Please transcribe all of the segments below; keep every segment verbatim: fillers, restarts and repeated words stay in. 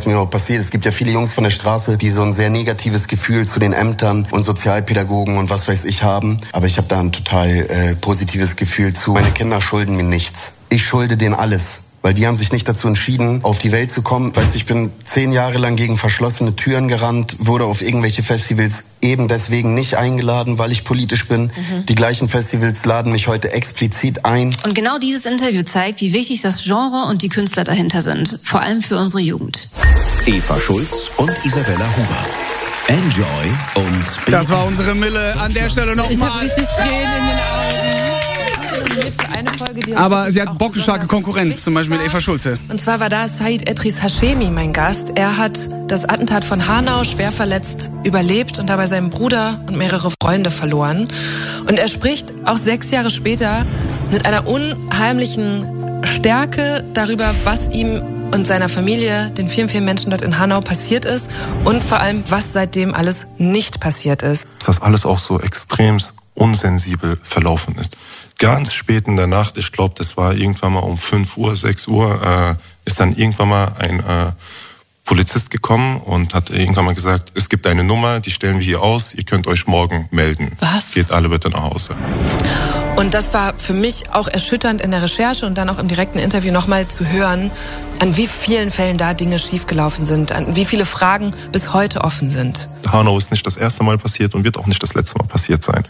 mir auch passiert. Es gibt ja viele Jungs von der Straße, die so ein sehr negatives Gefühl zu den Ämtern und Sozialpädagogen und was weiß ich haben. Aber ich habe da ein total äh, positives Gefühl zu. Meine Kinder schulden mir nichts. Ich schulde denen alles. Weil die haben sich nicht dazu entschieden, auf die Welt zu kommen. Weißt du, ich bin zehn Jahre lang gegen verschlossene Türen gerannt, wurde auf irgendwelche Festivals eben deswegen nicht eingeladen, weil ich politisch bin. Mhm. Die gleichen Festivals laden mich heute explizit ein. Und genau dieses Interview zeigt, wie wichtig das Genre und die Künstler dahinter sind. Vor allem für unsere Jugend. Eva Schulz und Isabella Huber. Enjoy und... Das war unsere Mille. An der Stelle nochmal. Ich habe richtig Tränen in den Augen. Eine Folge, die uns Aber sie hat bockenstarke Konkurrenz, zum Beispiel mit Eva Schulze. Und zwar war da Said Edris Hashemi mein Gast. Er hat das Attentat von Hanau schwer verletzt überlebt und dabei seinen Bruder und mehrere Freunde verloren. Und er spricht auch sechs Jahre später mit einer unheimlichen Stärke darüber, was ihm und seiner Familie, den vielen, vielen Menschen dort in Hanau passiert ist und vor allem, was seitdem alles nicht passiert ist. Dass das alles auch so extrem unsensibel verlaufen ist. Ganz spät in der Nacht, ich glaube, das war irgendwann mal um fünf Uhr, sechs Uhr, äh, ist dann irgendwann mal ein äh, Polizist gekommen und hat irgendwann mal gesagt, es gibt eine Nummer, die stellen wir hier aus, ihr könnt euch morgen melden. Was? Geht alle bitte nach Hause. Und das war für mich auch erschütternd in der Recherche und dann auch im direkten Interview nochmal zu hören, an wie vielen Fällen da Dinge schiefgelaufen sind, an wie viele Fragen bis heute offen sind. Hanau ist nicht das erste Mal passiert und wird auch nicht das letzte Mal passiert sein.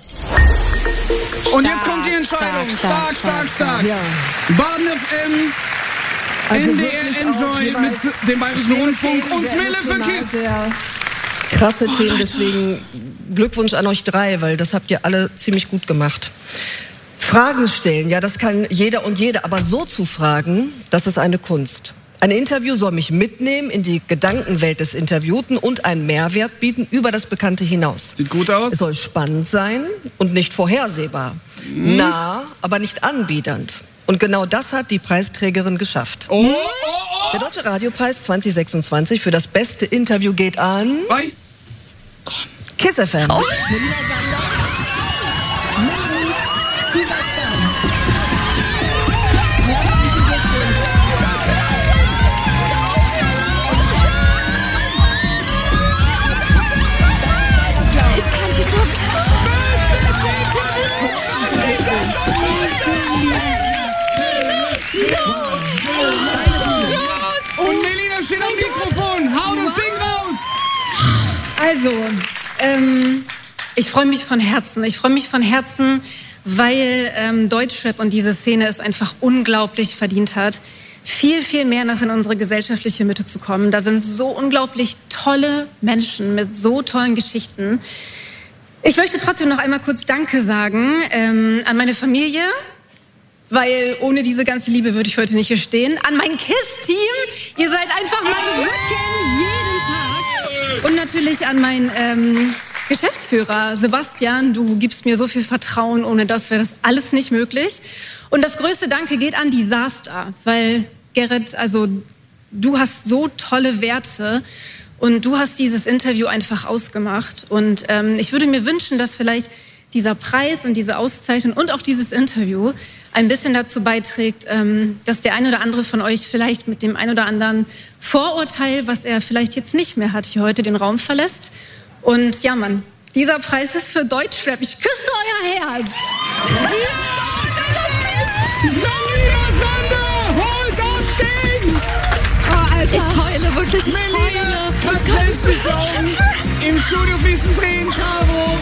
Und jetzt kommt die Entscheidung. Stark, stark, stark. Ja. Baden F M, Also N D R Enjoy mit dem Bayerischen Rundfunk und Mille für KISS. Krasse Themen, deswegen Glückwunsch an euch drei, weil das habt ihr alle ziemlich gut gemacht. Fragen stellen, ja, das kann jeder und jede, aber so zu fragen, das ist eine Kunst. Ein Interview soll mich mitnehmen in die Gedankenwelt des Interviewten und einen Mehrwert bieten über das Bekannte hinaus. Sieht gut aus. Es soll spannend sein und nicht vorhersehbar. Mhm. Nah, aber nicht anbiedernd. Und genau das hat die Preisträgerin geschafft. Oh, oh, oh. Der Deutsche Radiopreis zwanzig sechsundzwanzig für das beste Interview geht an... Bei? KISS F M. Oh. Und Melina steht am Mikrofon. Hau das Ding raus. Also, ähm, ich freue mich von Herzen. Ich freue mich von Herzen, weil ähm, Deutschrap und diese Szene es einfach unglaublich verdient hat, viel, viel mehr noch in unsere gesellschaftliche Mitte zu kommen. Da sind so unglaublich tolle Menschen mit so tollen Geschichten. Ich möchte trotzdem noch einmal kurz Danke sagen ähm, an meine Familie, weil ohne diese ganze Liebe würde ich heute nicht hier stehen. An mein KISS-Team, ihr seid einfach mein Rücken jeden Tag. Und natürlich an meinen ähm, Geschäftsführer Sebastian, du gibst mir so viel Vertrauen, ohne das wäre das alles nicht möglich. Und das größte Danke geht an Disaster, weil Gerrit, also du hast so tolle Werte und du hast dieses Interview einfach ausgemacht. Und ähm, ich würde mir wünschen, dass vielleicht dieser Preis und diese Auszeichnung und auch dieses Interview ein bisschen dazu beiträgt, ähm, dass der ein oder andere von euch vielleicht mit dem ein oder anderen Vorurteil, was er vielleicht jetzt nicht mehr hat, hier heute den Raum verlässt. Und ja, Mann, dieser Preis ist für Deutschrap. Ich küsse euer Herz. Melina Sander, hol das Ding! Oh, Alter. Ich heule wirklich, ich Melina, heule. das kannst du nicht glauben. Im Studio fließen Tränen, Caro.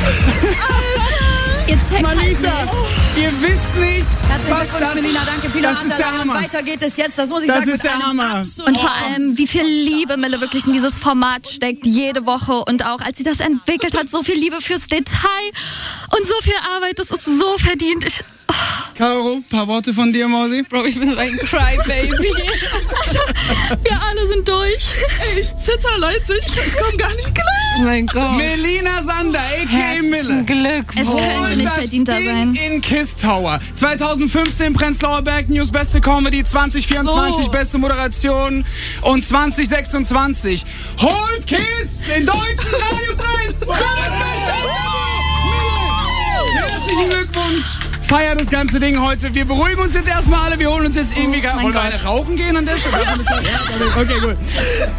Ihr checkt Malika, halt nicht. ihr wisst nicht, Herzlichen was Glückwunsch, das, Melina, danke, Pino das ist der Hammer. Weiter geht es jetzt, das muss ich Das sagen. ist der Hammer. Und vor allem, wie viel Liebe Mille wirklich in dieses Format steckt, jede Woche. Und auch, als sie das entwickelt hat, so viel Liebe fürs Detail und so viel Arbeit, das ist so verdient. Ich, oh. Caro, ein paar Worte von dir, Mausi. Bro, ich bin so ein Crybaby. Alter, wir alle sind durch. Ich zitter, Leute, ich, ich komme gar nicht klar. Oh mein Gott. Melina Sander, a k a. Mille. Glückwunsch. Es könnte nicht das verdienter Ding sein. in KISS Tower. zwanzig fünfzehn Prenzlauer Berg News Beste Comedy, zwanzig vierundzwanzig So. Beste Moderation und zwanzig sechsundzwanzig holt KISS den Deutschen Radiopreis für das Beste. Mille, herzlichen Glückwunsch. Feier das ganze Ding heute. Wir beruhigen uns jetzt erstmal alle. Wir holen uns jetzt irgendwie... Oh mein Wollen wir Gott. eine rauchen gehen an der Stelle? Okay, gut.